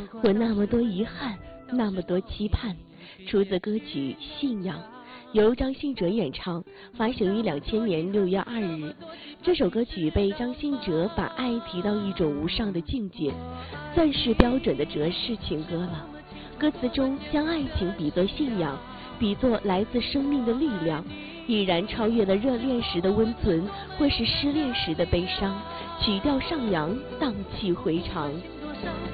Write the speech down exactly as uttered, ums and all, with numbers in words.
我那么多遗憾，那么多期盼。出自歌曲《信仰》，由张信哲演唱，发行于两千年六月二日。这首歌曲被张信哲把爱提到一种无上的境界，算是标准的哲式情歌了。歌词中将爱情比作信仰，比作来自生命的力量，已然超越了热恋时的温存，或是失恋时的悲伤，曲调上扬，荡气回肠。